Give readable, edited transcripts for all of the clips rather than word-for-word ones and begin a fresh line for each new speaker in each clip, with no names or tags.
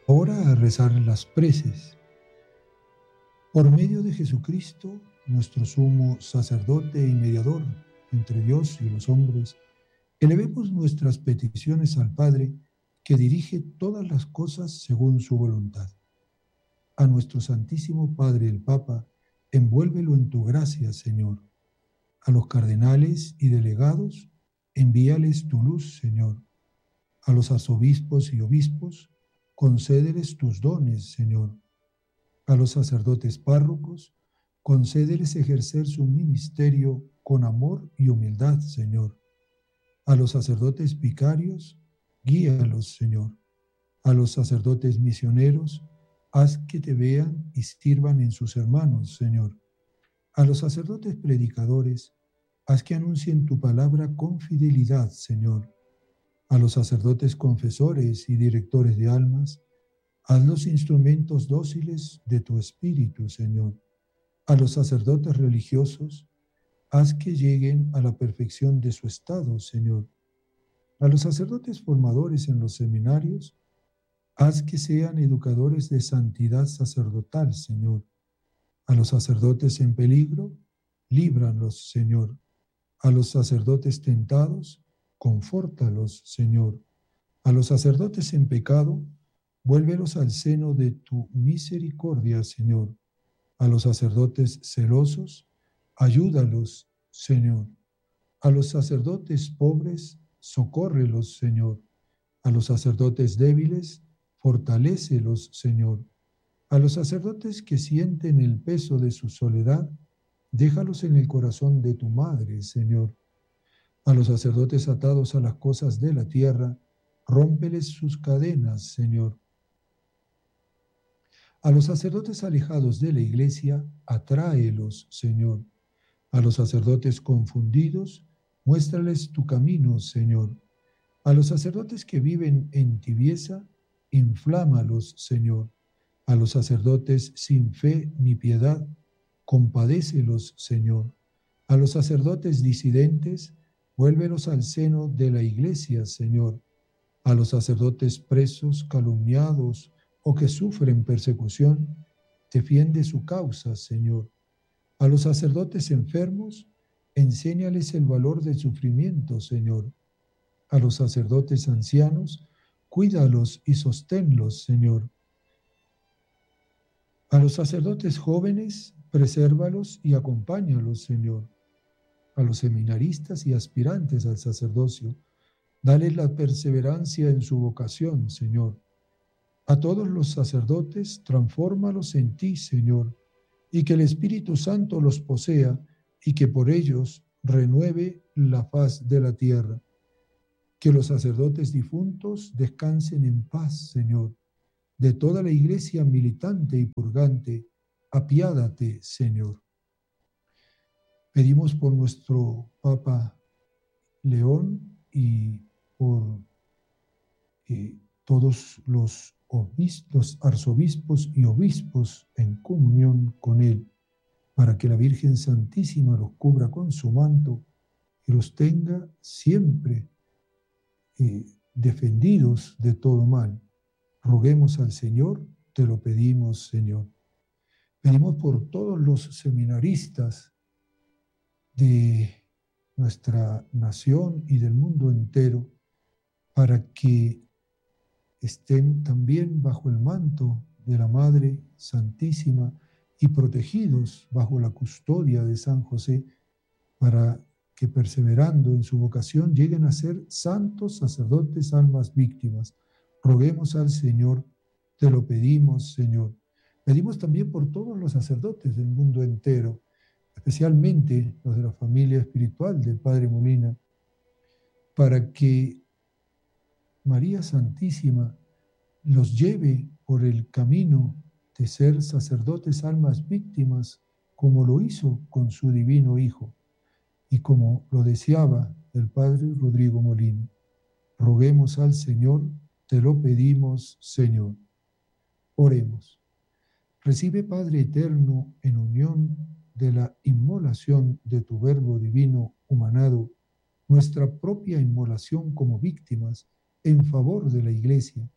Ahora a rezar las preces. Por medio de Jesucristo, nuestro sumo sacerdote y mediador entre Dios y los hombres, elevemos nuestras peticiones al Padre, que dirige todas las cosas según su voluntad. A nuestro Santísimo Padre el Papa, envuélvelo en tu gracia, Señor. A los cardenales y delegados, envíales tu luz, Señor. A los arzobispos y obispos, concédeles tus dones, Señor. A los sacerdotes párrocos, concédeles ejercer su ministerio con amor y humildad, Señor. A los sacerdotes vicarios, guíalos, Señor. A los sacerdotes misioneros, haz que te vean y sirvan en sus hermanos, Señor. A los sacerdotes predicadores, haz que anuncien tu palabra con fidelidad, Señor. A los sacerdotes confesores y directores de almas, hazlos instrumentos dóciles de tu Espíritu, Señor. A los sacerdotes religiosos, haz que lleguen a la perfección de su estado, Señor. A los sacerdotes formadores en los seminarios, haz que sean educadores de santidad sacerdotal, Señor. A los sacerdotes en peligro, líbralos, Señor. A los sacerdotes tentados, confórtalos, Señor. A los sacerdotes en pecado, vuélvelos al seno de tu misericordia, Señor. A los sacerdotes celosos, ayúdalos, Señor. A los sacerdotes pobres, socórrelos, Señor. A los sacerdotes débiles, fortalécelos, Señor. A los sacerdotes que sienten el peso de su soledad, déjalos en el corazón de tu Madre, Señor. A los sacerdotes atados a las cosas de la tierra, rómpeles sus cadenas, Señor. A los sacerdotes alejados de la iglesia, atráelos, Señor. A los sacerdotes confundidos, muéstrales tu camino, Señor. A los sacerdotes que viven en tibieza, inflámalos, Señor. A los sacerdotes sin fe ni piedad, compadécelos, Señor. A los sacerdotes disidentes, vuélvelos al seno de la iglesia, Señor. A los sacerdotes presos, calumniados o que sufren persecución, defiende su causa, Señor. A los sacerdotes enfermos, enséñales el valor del sufrimiento, Señor. A los sacerdotes ancianos, cuídalos y sosténlos, Señor. A los sacerdotes jóvenes, presérvalos y acompáñalos, Señor. A los seminaristas y aspirantes al sacerdocio, dales la perseverancia en su vocación, Señor. A todos los sacerdotes, transfórmalos en ti, Señor, y que el Espíritu Santo los posea y que por ellos renueve la faz de la tierra. Que los sacerdotes difuntos descansen en paz, Señor. De toda la iglesia militante y purgante, apiádate, Señor. Pedimos por nuestro Papa León y por todos los arzobispos y obispos en comunión con él, para que la Virgen Santísima los cubra con su manto y los tenga siempre defendidos de todo mal. Roguemos al Señor, te lo pedimos, Señor. Pedimos por todos los seminaristas de nuestra nación y del mundo entero, para que estén también bajo el manto de la Madre Santísima y protegidos bajo la custodia de San José, para que perseverando en su vocación lleguen a ser santos sacerdotes, almas víctimas. Roguemos al Señor, te lo pedimos, Señor. Pedimos también por todos los sacerdotes del mundo entero, especialmente los de la familia espiritual del Padre Molina, para que María Santísima los lleve por el camino de ser sacerdotes, almas víctimas, como lo hizo con su divino Hijo y como lo deseaba el Padre Rodrigo Molina. Roguemos al Señor, te lo pedimos, Señor. Oremos. Recibe, Padre eterno, en unión de la inmolación de tu Verbo divino humanado, nuestra propia inmolación como víctimas en favor de la Iglesia,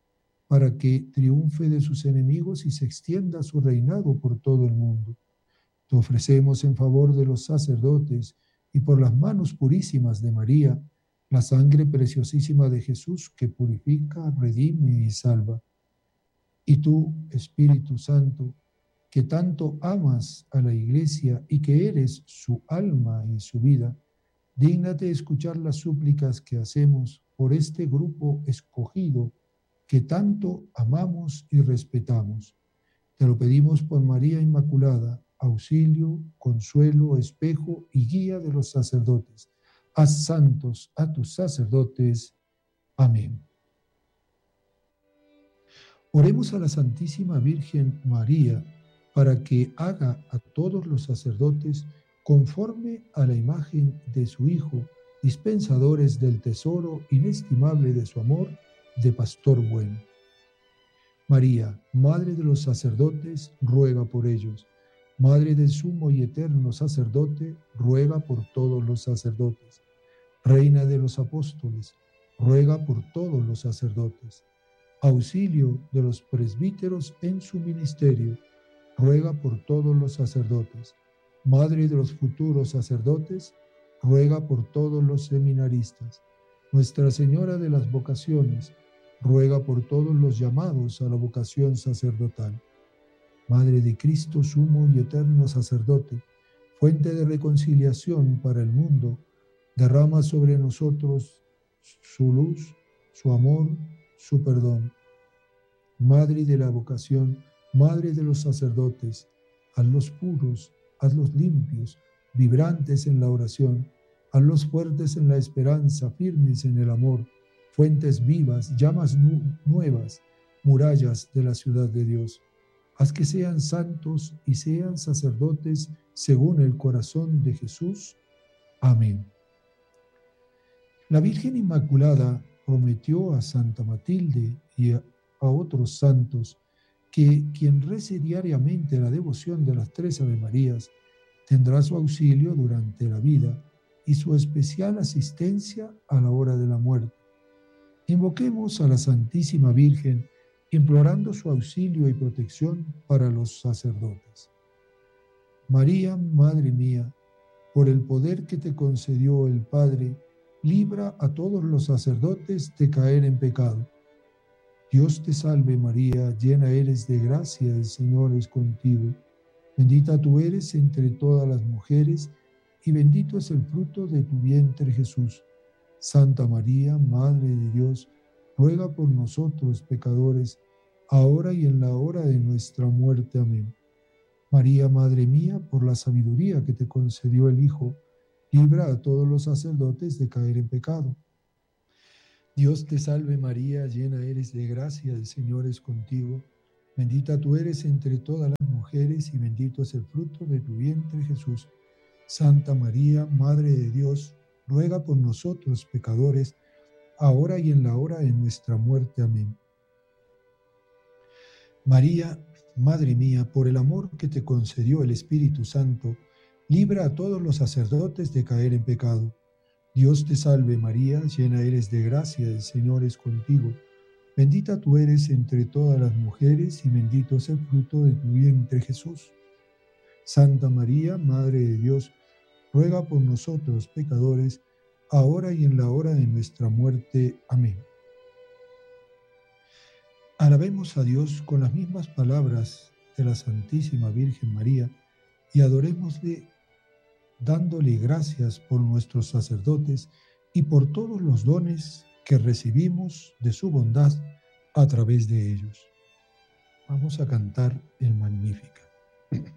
para que triunfe de sus enemigos y se extienda su reinado por todo el mundo. Te ofrecemos en favor de los sacerdotes y por las manos purísimas de María, la sangre preciosísima de Jesús que purifica, redime y salva. Y tú, Espíritu Santo, que tanto amas a la Iglesia y que eres su alma y su vida, dígnate escuchar las súplicas que hacemos por este grupo escogido que tanto amamos y respetamos. Te lo pedimos por María Inmaculada, auxilio, consuelo, espejo y guía de los sacerdotes. Haz santos a tus sacerdotes. Amén. Oremos a la Santísima Virgen María para que haga a todos los sacerdotes conforme a la imagen de su Hijo, dispensadores del tesoro inestimable de su amor, de pastor bueno. María, Madre de los sacerdotes, ruega por ellos. Madre del sumo y eterno sacerdote, ruega por todos los sacerdotes. Reina de los apóstoles, ruega por todos los sacerdotes. Auxilio de los presbíteros en su ministerio, ruega por todos los sacerdotes. Madre de los futuros sacerdotes, ruega por todos los seminaristas. Nuestra Señora de las vocaciones, ruega por todos los llamados a la vocación sacerdotal. Madre de Cristo, sumo y eterno sacerdote, fuente de reconciliación para el mundo, derrama sobre nosotros su luz, su amor, su perdón. Madre de la vocación, Madre de los sacerdotes, hazlos puros, hazlos limpios, vibrantes en la oración, hazlos fuertes en la esperanza, firmes en el amor, fuentes vivas, llamas nuevas, murallas de la ciudad de Dios. Haz que sean santos y sean sacerdotes según el corazón de Jesús. Amén. La Virgen Inmaculada prometió a Santa Matilde y a otros santos que quien rece diariamente la devoción de las 3 Ave Marías tendrá su auxilio durante la vida y su especial asistencia a la hora de la muerte. Invoquemos a la Santísima Virgen implorando su auxilio y protección para los sacerdotes. María, Madre mía, por el poder que te concedió el Padre, libra a todos los sacerdotes de caer en pecado. Dios te salve María, llena eres de gracia, el Señor es contigo. Bendita tú eres entre todas las mujeres, y bendito es el fruto de tu vientre Jesús. Santa María, Madre de Dios, ruega por nosotros pecadores, ahora y en la hora de nuestra muerte. Amén. María, Madre mía, por la sabiduría que te concedió el Hijo, libra a todos los sacerdotes de caer en pecado. Dios te salve María, llena eres de gracia, el Señor es contigo. Bendita tú eres entre todas las mujeres y bendito es el fruto de tu vientre Jesús. Santa María, Madre de Dios, ruega por nosotros pecadores, ahora y en la hora de nuestra muerte. Amén. María, Madre mía, por el amor que te concedió el Espíritu Santo, libra a todos los sacerdotes de caer en pecado. Dios te salve María, llena eres de gracia, el Señor es contigo. Bendita tú eres entre todas las mujeres y bendito es el fruto de tu vientre Jesús. Santa María, Madre de Dios, ruega por nosotros pecadores, ahora y en la hora de nuestra muerte. Amén. Alabemos a Dios con las mismas palabras de la Santísima Virgen María y adorémosle dándole gracias por nuestros sacerdotes y por todos los dones que recibimos de su bondad a través de ellos. Vamos a cantar el Magníficat.